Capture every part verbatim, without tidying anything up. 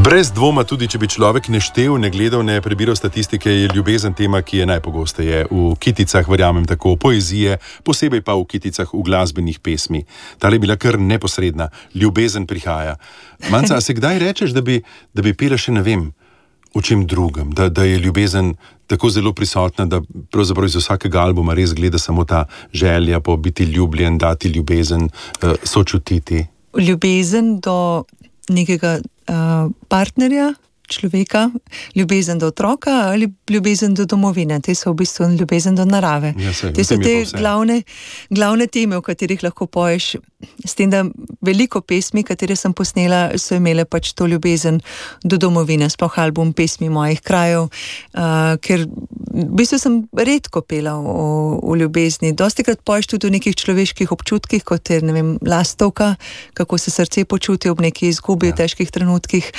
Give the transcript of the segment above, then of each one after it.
Brez dvoma, tudi če bi človek ne štev, ne gledal, ne prebiral statistike, je ljubezen tema, ki je najpogosteje v kiticah, verjamem tako, poezije, posebej pa v kiticah v glasbenih pesmi. Ta je bila kar neposredna, ljubezen prihaja. Manca, a se kdaj rečeš, da bi, da bi pela še ne vem, o čem drugem, da, da je ljubezen tako zelo prisotna, da pravzaprav iz vsakega albuma res gleda samo ta želja po biti ljubljen, dati ljubezen, sočutiti? Ljubezen do nekega uh, partnerja, človeka, ljubezen do otroka ali ljubezen do domovine. Te so v bistvu ljubezen do narave. Ja, sej, te so te glavne, glavne teme, v katerih lahko poješ. S tem, da veliko pesmi, katere sem posnela, so imele pač to ljubezen do domovine, sploh album pesmi mojih krajev, uh, ker v bistvu sem redko pela o, o ljubezni. Dostikrat poješ tudi o nekih človeških občutkih, kot je, ne vem, lastovka, kako se srce počuti ob neki izgubi, ja. v težkih trenutkih.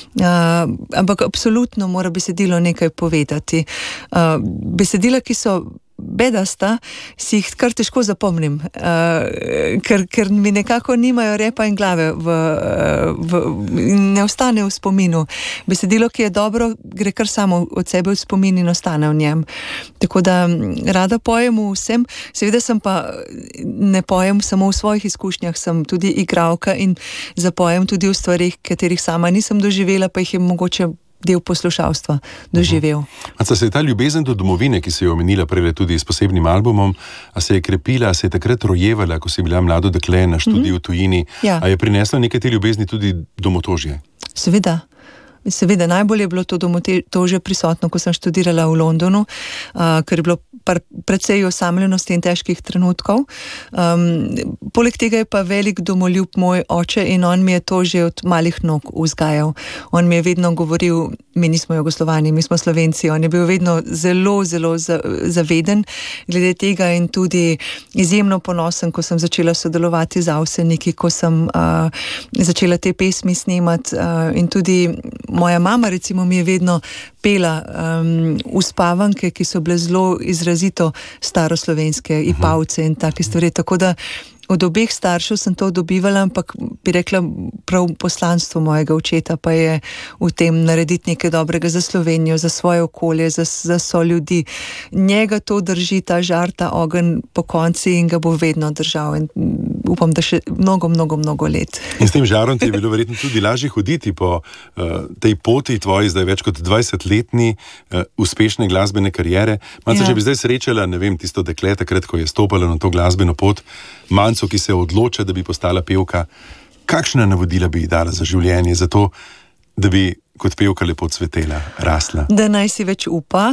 Uh, ampak absolutno mora besedilo nekaj povedati. Uh, besedila, ki so bedasta, si jih kar težko zapomnim, uh, ker, ker mi nekako nimajo repa in glave, v, v, ne ostane v spominu. Besedilo, ki je dobro, gre kar samo od sebe v spomin in ostane v njem. Tako da rada pojem v vsem, seveda sem pa ne pojem samo v svojih izkušnjah, sem tudi igralka in zapojem tudi v stvarih, katerih sama nisem doživela, pa jih je mogoče del poslušalstva doživel. A se je ta ljubezen do domovine, ki se je omenila prej tudi s posebnim albumom, a se je krepila, a se je takrat rojevala, ko si bila mlado dekle na študiju v tujini, ja. a je prinesla nekaj te ljubezni tudi domotožje? Seveda. Seveda, najbolj je bilo to domotožje prisotno, ko sem študirala v Londonu, uh, ker je bilo par, precej osamljenosti in težkih trenutkov. Um, poleg tega je pa velik domoljub moj oče in on mi je to že od malih nog vzgajal. On mi je vedno govoril, mi nismo Jugoslovani, mi smo Slovenci, on je bil vedno zelo, zelo zaveden glede tega in tudi izjemno ponosen, ko sem začela sodelovati z Avseniki, ko sem uh, začela te pesmi snemati uh, in tudi moja mama recimo mi je vedno pela um, uspavanke, ki so bile zelo izrazito staroslovenske, ipavce in take stvari, tako da od obeh staršev sem to dobivala, ampak bi rekla, prav poslanstvo mojega očeta pa je v tem narediti nekaj dobrega za Slovenijo, za svoje okolje, za, za so ljudi. Njega to drži, ta žar, ta ogenj po konci in ga bo vedno držal in upam, da še mnogo, mnogo, mnogo let. In s tem žarom ti je bilo verjetno tudi lažje hoditi po uh, tej poti tvoji, zdaj več kot dvajsetletni uh, uspešne glasbene kariere. Manca, ja. Če bi zdaj srečala, ne vem, tisto dekle takrat, ko je stopala na to glasbeno pot, Manco, ki se odloča, da bi postala pevka, kakšna navodila bi ji dala za življenje, za to, da bi kot pevka lepo cvetela, rasla? Da naj si več upa,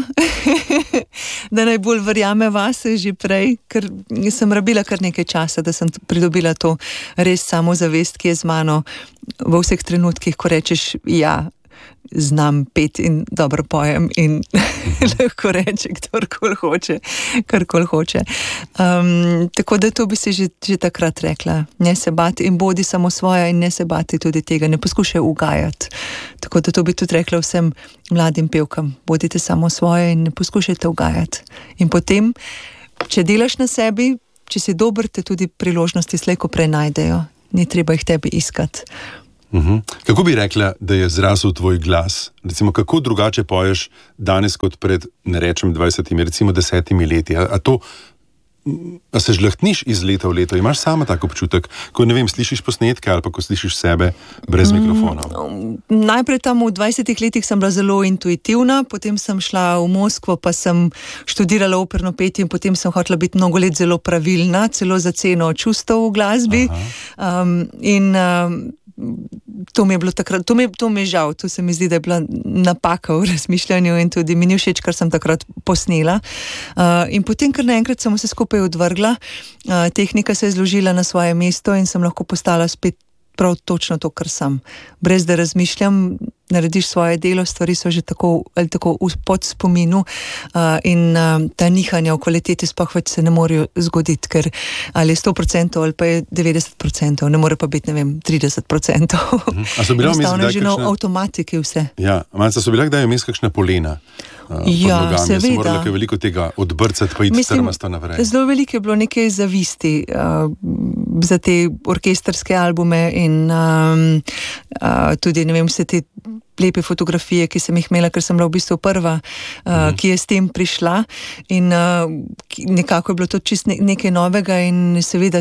da naj bolj verjame vase že prej, ker sem rabila kar nekaj časa, da sem pridobila to res samozavest, ki je z mano v vseh trenutkih, ko rečeš ja, znam pet in dobro pojem in lahko reče, kdorkoli hoče, karkoli hoče. Um, tako da to bi si že, že takrat rekla. Ne se bati in bodi samo svoja in ne se bati tudi tega, ne poskušaj ugajati. Tako da to bi tudi rekla vsem mladim pevkam. Bodite samo svoje in ne poskušajte ugajati. In potem, če delaš na sebi, če si dober, te tudi priložnosti slej ko prej najdejo. Ni treba jih tebi iskati. Uhum. Kako bi rekla, da je zrasel tvoj glas? Recimo, kako drugače poješ danes kot pred, ne rečem dvajsetimi, recimo desetimi leti? A, a to, a se žlahtniš iz leta v leto? Imaš sama tak občutek, ko ne vem, slišiš posnetke ali pa ko slišiš sebe brez mikrofonov? Mm, najprej tam v dvajsetih letih sem bila zelo intuitivna, potem sem šla v Moskvo, pa sem študirala operno petje in potem sem hotela biti mnogo let zelo pravilna, celo za ceno čustev v glasbi. Um, in um, To mi je bilo takrat, to mi, to mi je žal, to se mi zdi, da je bila napaka v razmišljanju in tudi mi ni všeč, kar sem takrat posnela. Uh, in potem, ker naenkrat sem vse skupaj odvrgla, uh, tehnika se je zložila na svoje mesto in sem lahko postala spet prav točno to, kar sem. Brez da razmišljam, narediš svoje delo, stvari so že tako ali tako pod spominu uh, in uh, ta nihanja v kvaliteti sploh več se ne morejo zgoditi, ker ali je sto procentov ali pa je devetdeset procentov, ne more pa biti, ne vem, trideset procentov. Mhm. A so bila vmes kdaj kakšna... avtomatiki vse. Ja, Manca, so bila kdaj vmes kakšna polena? uh, ja, pod nogami. Seveda. Morala je veliko tega odbrcati, pa iti strmasto naprej. Zelo veliko je bilo nekaj zavisti uh, za te orkestrske albume in um, uh, tudi, ne vem, vse te lepe fotografije, ki sem jih imela, ker sem bila v bistvu prva, uh, mm. ki je s tem prišla in uh, nekako je bilo to čist nekaj novega in seveda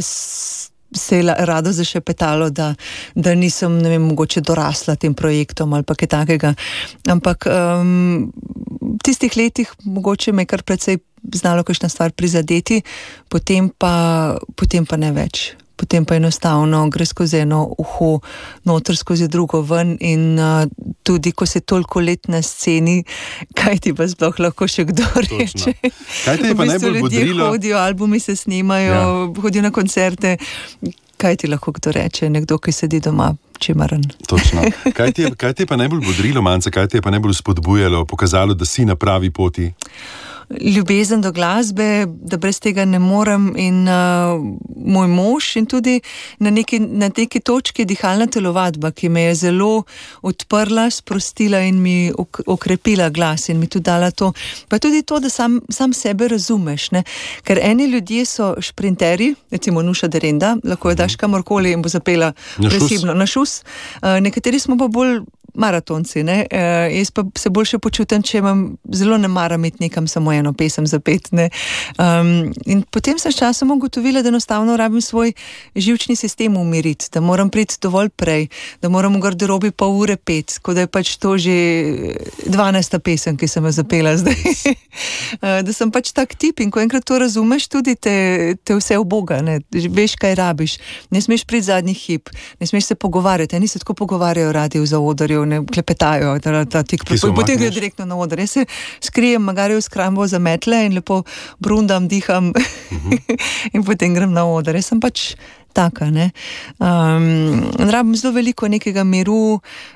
se je rado zašepetalo, da, da nisem, ne vem, mogoče dorasla tem projektom ali pa kaj takega. Ampak um, v tistih letih mogoče me kar precej znalo kakšna stvar prizadeti, potem pa, potem pa ne več. Potem pa enostavno gre skozi eno uho, noter skozi drugo ven in uh, tudi, ko se toliko let na sceni, kaj ti pa sploh lahko še kdo reče. Kaj te je pa najbolj bodrilo? Hodijo, albumi se snimajo, ja. Hodijo na koncerte. Kaj ti lahko kdo reče? Nekdo, ki sedi doma, čemaren. Točno. Kaj ti je, kaj ti je pa najbolj bodrilo, Manca? Kaj ti je pa najbolj spodbujalo, pokazalo, da si na pravi poti? Ljubezen do glasbe, da brez tega ne morem in uh, moj mož in tudi na neki, na neki točki dihalna telovadba, ki me je zelo odprla, sprostila in mi okrepila glas in mi tudi dala to. Pa tudi to, da sam, sam sebe razumeš, ne? Ker eni ljudje so šprinteri, recimo Nuša Derenda, lahko jo daš kamorkoli in bo zapela presibno na šus. Uh, nekateri smo pa bolj maratonci, ne? E, jaz pa se boljše počutim, če imam zelo ne maram imeti nekam samo eno pesem za pet, ne? Um, in potem sem s časom ugotovila, da enostavno rabim svoj živčni sistem umiriti, da moram priti dovolj prej, da moram v garderobi pol ure pet, ko da je pač to že dvanajsta pesem, ki sem jo zapela zdaj. Da sem pač tak tip in ko enkrat to razumeš, tudi te, te vse uboga, ne? Veš, kaj rabiš, ne smeš priti zadnji hip, ne smeš se pogovarjati, eni se tako pogovarjajo radio za odarju, ne klepetajo, da, da tik potem gre direktno na oder. Jaz se skrijem magari v skrambo za metle in lepo brundam, diham uh-huh. in potem grem na oder. Jaz sem pač taka, ne. Um, rabim zelo veliko nekega miru,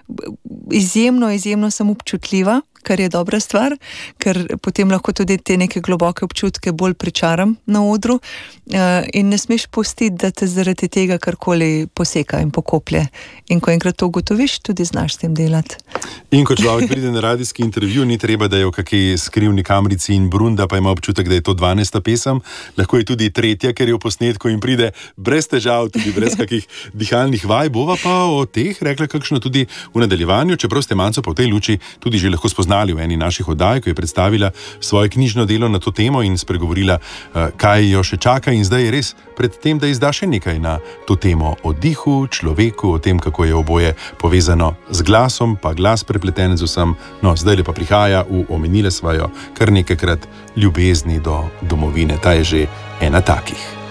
izjemno, izjemno sem občutljiva, kar je dobra stvar, ker potem lahko tudi te neke globoke občutke bolj pričaram na odru uh, in ne smeš pustiti, da te zaradi tega karkoli poseka in pokoplje. In ko enkrat to ugotoviš, tudi znaš s tem delati. In ko človek pride na radijski intervju, ni treba, da je v kakej skrivni kamrici in brunda, pa ima občutek, da je to dvanajsta pesem, lahko je tudi tretja, ker je v posnetku in pride brez težav, tudi brez kakih dihalnih vaj. Bova pa o teh rekla kakšno tudi v nadaljevanju, čeprav ste Manco pa v tej luči tudi že lahko spoznali v eni naših oddaj, ko je predstavila svoje knjižno delo na to temo in spregovorila, kaj jo še čaka in zdaj je res pred tem, da izda še nekaj na to temo o dihu, človeku, o tem, kako je oboje povezano z glasom, pa glas prepleten z vsem. No, zdaj pa prihaja v omenile svojo kar nekajkrat ljubezni do domovine. Ta je že ena takih.